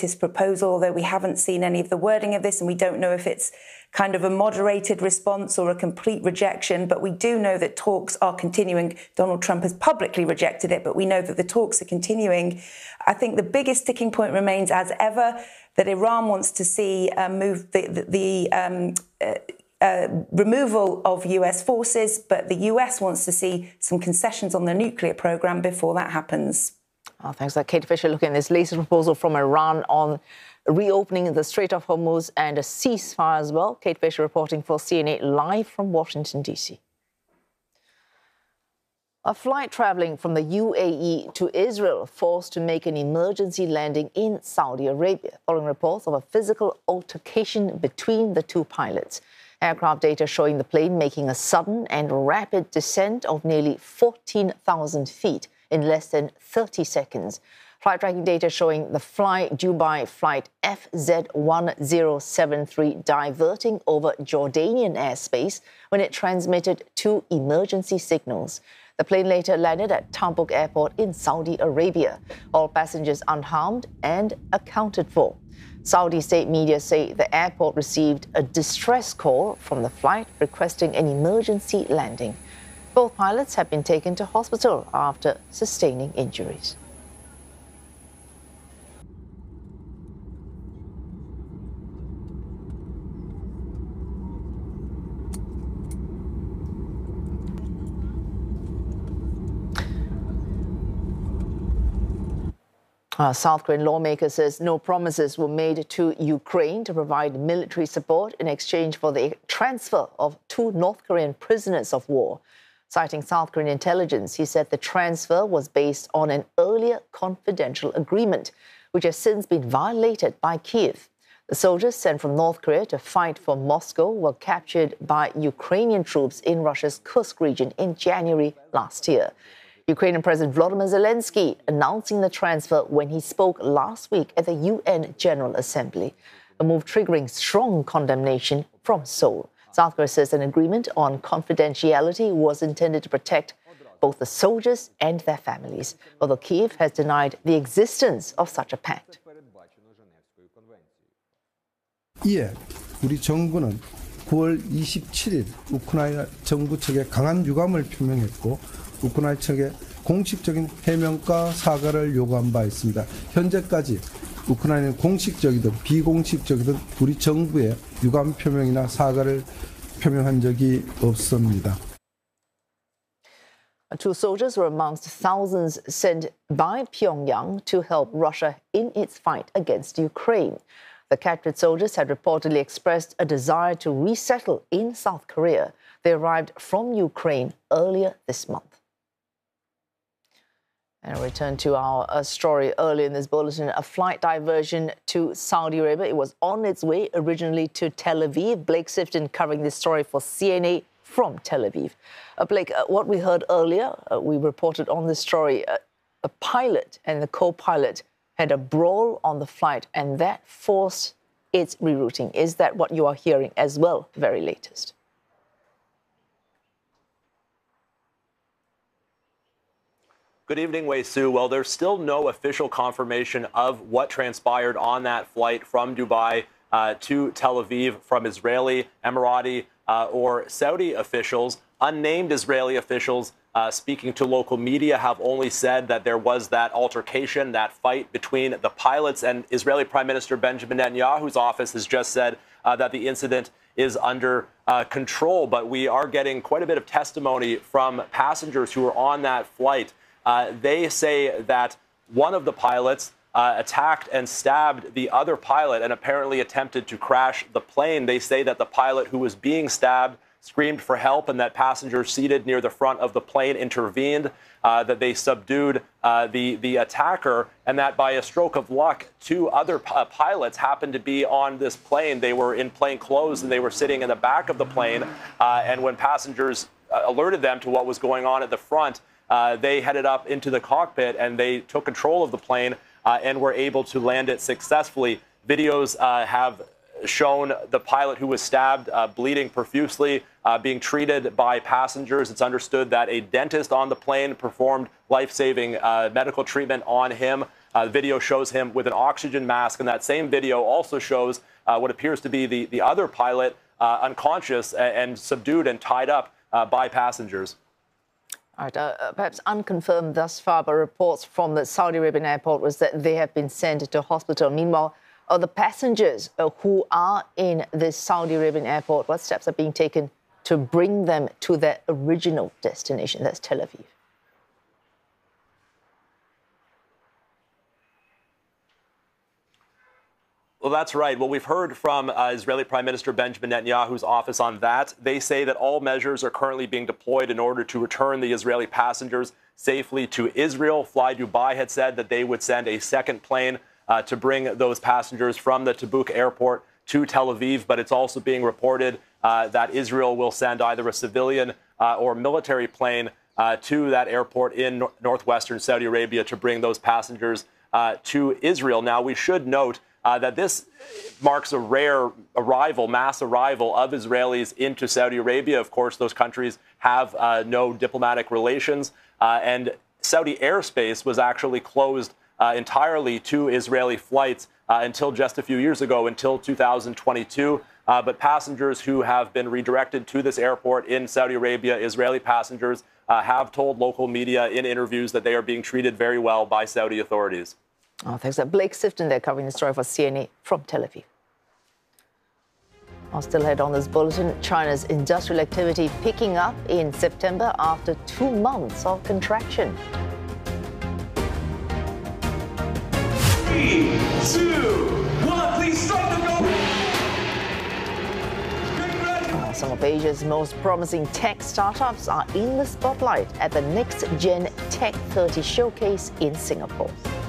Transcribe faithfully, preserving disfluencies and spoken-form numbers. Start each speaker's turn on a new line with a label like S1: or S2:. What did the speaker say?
S1: latest proposal, although we haven't seen any of the wording of this, and we don't know if it's kind of a moderated response or a complete rejection. But we do know that talks are continuing. Donald Trump has publicly rejected it, but we know that the talks are continuing. I think the biggest sticking point remains, as ever, that Iran wants to see uh, move the, the, the um, uh, uh, removal of U S forces, but the U S wants to see some concessions on the nuclear program before that happens.
S2: Oh, thanks. Kate Fisher looking at this latest proposal from Iran on reopening the Strait of Hormuz and a ceasefire as well. Kate Fisher reporting for C N A live from Washington, D C. A flight traveling from the U A E to Israel forced to make an emergency landing in Saudi Arabia, following reports of a physical altercation between the two pilots. Aircraft data showing the plane making a sudden and rapid descent of nearly fourteen thousand feet in less than thirty seconds. Flight tracking data showing the Fly Dubai flight F Z one zero seven three diverting over Jordanian airspace when it transmitted two emergency signals. The plane later landed at Tambuk Airport in Saudi Arabia. All passengers unharmed and accounted for. Saudi state media say the airport received a distress call from the flight requesting an emergency landing. Both pilots have been taken to hospital after sustaining injuries. Uh, South Korean lawmaker says no promises were made to Ukraine to provide military support in exchange for the transfer of two North Korean prisoners of war. Citing South Korean intelligence, he said the transfer was based on an earlier confidential agreement, which has since been violated by Kyiv. The soldiers sent from North Korea to fight for Moscow were captured by Ukrainian troops in Russia's Kursk region in January last year. Ukrainian President Volodymyr Zelensky announcing the transfer when he spoke last week at the U N General Assembly, a move triggering strong condemnation from Seoul. South Korea says an agreement on confidentiality was intended to protect both the soldiers and their families, although Kyiv has denied the existence of such a pact.
S3: 이에 우리 정부는 구월 이십칠일 우크라이나 정부 측에 강한 유감을 표명했고 우크라이나 측에 공식적인 해명과 사과를 요구한 바 있습니다. 현재까지 우크라이나는 공식적이든 비공식적이든 우리 정부의 유감 표명이나 사과를 표명한 적이 없습니다.
S2: Two soldiers were amongst thousands sent by Pyongyang to help Russia in its fight against Ukraine. The captured soldiers had reportedly expressed a desire to resettle in South Korea. They arrived from Ukraine earlier this month. And I'll return to our uh, story earlier in this bulletin. A flight diversion to Saudi Arabia. It was on its way originally to Tel Aviv. Blake Sifton covering this story for C N A from Tel Aviv. Uh, Blake, uh, what we heard earlier, uh, we reported on this story, uh, a pilot and the co-pilot had a brawl on the flight, and that forced its rerouting. Is that what you are hearing as well, very latest?
S4: Good evening, Wei Su. Well, there's still no official confirmation of what transpired on that flight from Dubai uh, to Tel Aviv from Israeli, Emirati, uh, or Saudi officials. Unnamed Israeli officials uh, speaking to local media have only said that there was that altercation, that fight between the pilots, and Israeli Prime Minister Benjamin Netanyahu's office has just said uh, that the incident is under uh, control. But we are getting quite a bit of testimony from passengers who were on that flight. Uh, they say that one of the pilots uh, attacked and stabbed the other pilot and apparently attempted to crash the plane. They say that the pilot who was being stabbed screamed for help and that passengers seated near the front of the plane intervened, uh, that they subdued uh, the, the attacker, and that by a stroke of luck, two other p- uh, pilots happened to be on this plane. They were in plain clothes and they were sitting in the back of the plane. Uh, and when passengers uh, alerted them to what was going on at the front, Uh, they headed up into the cockpit and they took control of the plane uh, and were able to land it successfully. Videos uh, have shown the pilot who was stabbed uh, bleeding profusely, uh, being treated by passengers. It's understood that a dentist on the plane performed life-saving uh, medical treatment on him. Uh, the video shows him with an oxygen mask, and that same video also shows uh, what appears to be the, the other pilot uh, unconscious and, and subdued and tied up uh, by passengers.
S2: All right, uh, perhaps unconfirmed thus far, but reports from the Saudi Arabian airport was that they have been sent to hospital. Meanwhile, uh, the passengers uh, who are in this Saudi Arabian airport, what steps are being taken to bring them to their original destination? That's Tel Aviv.
S4: Well, that's right. Well, we've heard from uh, Israeli Prime Minister Benjamin Netanyahu's office on that. They say that all measures are currently being deployed in order to return the Israeli passengers safely to Israel. Fly Dubai had said that they would send a second plane uh, to bring those passengers from the Tabuk airport to Tel Aviv. But it's also being reported uh, that Israel will send either a civilian uh, or military plane uh, to that airport in no- northwestern Saudi Arabia to bring those passengers uh, to Israel. Now, we should note Uh, that this marks a rare arrival, mass arrival of Israelis into Saudi Arabia. Of course, those countries have uh, no diplomatic relations, uh, and Saudi airspace was actually closed uh, entirely to Israeli flights uh, until just a few years ago, until two thousand twenty-two. Uh, but passengers who have been redirected to this airport in Saudi Arabia, Israeli passengers, uh, have told local media in interviews that they are being treated very well by Saudi authorities.
S2: Oh, thanks. Blake Sifton there covering the story for C N A from Tel Aviv. I'll still head on this bulletin. China's industrial activity picking up in September after two months of contraction.
S5: Three, two, one, please strike the goal!
S2: Some of Asia's most promising tech startups are in the spotlight at the Next Gen Tech thirty showcase in Singapore.